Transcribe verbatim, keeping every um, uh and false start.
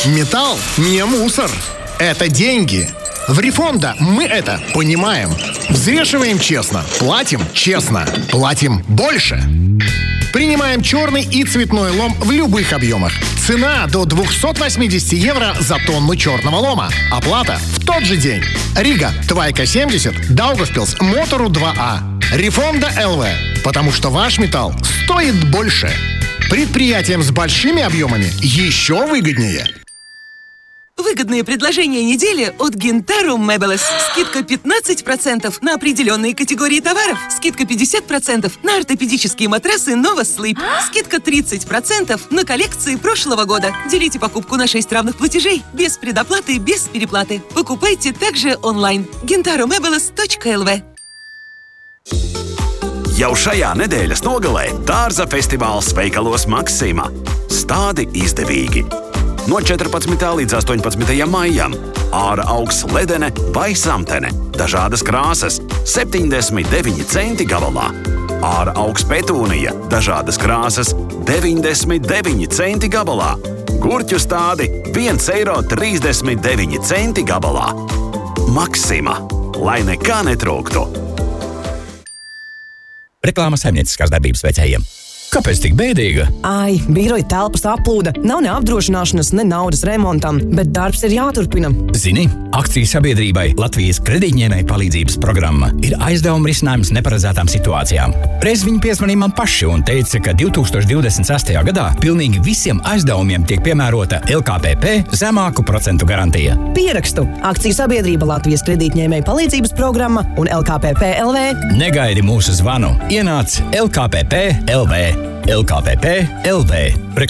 Металл не мусор. Это деньги. В Рифонда мы это понимаем. Взвешиваем честно, платим честно, платим больше. Принимаем черный и цветной лом в любых объемах. Цена до двести восемьдесят евро за тонну черного лома. Оплата в тот же день. Рига, Твайка семьдесят, Даугавпилс, Мотору два А. Рифонда эл ви. Потому что ваш металл стоит больше. Предприятиям с большими объемами еще выгоднее. Выгодные предложения недели от Гинтару Мебелес. Скидка пятнадцать процентов на определенные категории товаров. Скидка пятьдесят процентов на ортопедические матрасы Nova Sleep. Скидка тридцать процентов на коллекции прошлого года. Делите покупку на шесть равных платежей. Без предоплаты, без переплаты. Покупайте также онлайн. гинтару мебелес точка эл ви. Jau šajā nedēļas nogalē dārza festivāls veikalos Maksima. Stādi izdevīgi. No četrpadsmitajā līdz astoņpadsmitajam maijam ārā augs ledene vai samtene, dažādas krāsas, septiņdesmit deviņi centi gabalā. Ārā augs petūnija, dažādas krāsas, deviņdesmit deviņi centi gabalā. Gurķu stādi viens eiro trīsdesmit deviņi centi gabalā. Maksima, lai nekā netrūktu. Reklāma saimnieciskās darbības veicējiem. Kāpēc tik bēdīga? Ai, biroja telpas aplūda. Nav ne apdrošināšanas, ne naudas remontam, bet darbs ir jāturpina. Zini, akciju sabiedrībai Latvijas kredītņēmēju palīdzības programma ir aizdevuma risinājums neparedzētām situācijām. Reiz viņi piezvanīja man paši un teica, ka divi tūkstoši divdesmit sestajā gadā pilnīgi visiem aizdevumiem tiek piemērota el kā pē pē zemāku procentu garantija. Pierakstu. Akciju sabiedrība Latvijas kredītņēmēju palīdzības programma un el kā pē pē el vē. Negaidi mūsu zvanu. Ienāc el kā pē pē el vē. el kā pē pē el vē.